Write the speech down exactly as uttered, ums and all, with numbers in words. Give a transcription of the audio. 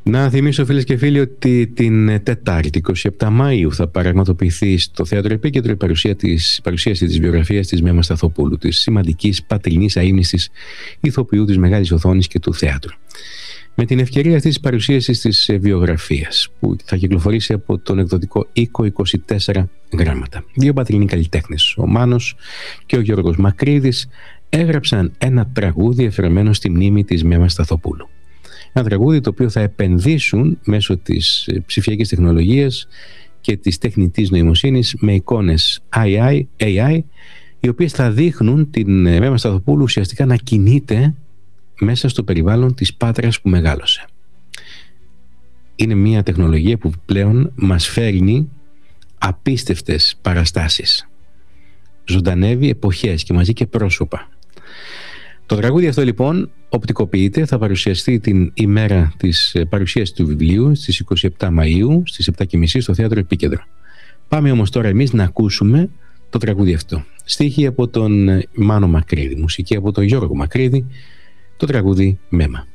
Να θυμίσω, φίλες και φίλοι, ότι την Τετάρτη εικοστή εβδόμη Μαΐου θα πραγματοποιηθεί στο Θέατρο Επίκεντρο η παρουσία της, παρουσίαση της βιογραφίας της Μέμας Σταθοπούλου, της σημαντικής πατρινής αείμνηστης ηθοποιού της μεγάλης οθόνης και του θέατρου. Με την ευκαιρία αυτής της παρουσίασης της βιογραφίας, που θα κυκλοφορήσει από τον εκδοτικό οίκο είκοσι τέσσερα γράμματα, δύο πατρινοί καλλιτέχνες, ο Μάνος και ο Γιώργος Μακρύδης, έγραψαν ένα τραγούδι αφιερωμένο στη μνήμη της Μέμας Σταθοπούλου. Ένα τραγούδι το οποίο θα επενδύσουν μέσω της ψηφιακής τεχνολογίας και της τεχνητής νοημοσύνης με εικόνες έι άι, έι άι, οι οποίες θα δείχνουν την Μέμα Σταθοπούλου ουσιαστικά να κινείται μέσα στο περιβάλλον της Πάτρας που μεγάλωσε. Είναι μια τεχνολογία που πλέον μας φέρνει απίστευτες παραστάσεις. Ζωντανεύει εποχές και μαζί και πρόσωπα. Το τραγούδι αυτό λοιπόν οπτικοποιείται, θα παρουσιαστεί την ημέρα της παρουσίασης του βιβλίου στις εικοστή εβδόμη Μαΐου στις επτά και μισή στο Θέατρο Επίκεντρο. Πάμε όμως τώρα εμείς να ακούσουμε το τραγούδι αυτό. Στίχη από τον Μάνο Μακρύδη, μουσική από τον Γιώργο Μακρύδη, το τραγούδι Μέμα.